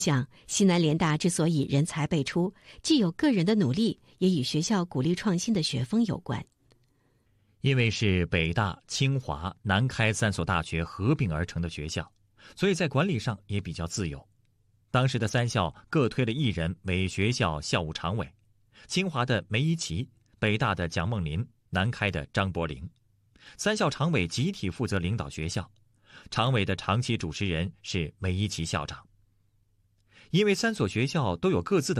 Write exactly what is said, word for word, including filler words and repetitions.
想西南联大之所以人才辈出，既有个人的努力，也与学校鼓励创新的学风有关。 因为是北大、清华、南开三所大学合并而成的学校，所以在管理上也比较自由。当时的三校各推了一人为学校校务常委，清华的梅贻琦，北大的蒋梦麟，南开的张伯苓。三校常委集体负责领导学校，常委的长期主持人是梅贻琦校长。因为三所学校都有各自的